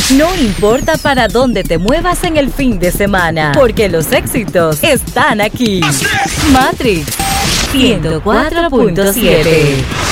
No importa para dónde te muevas en el fin de semana, porque los éxitos están aquí. Matrix 104.7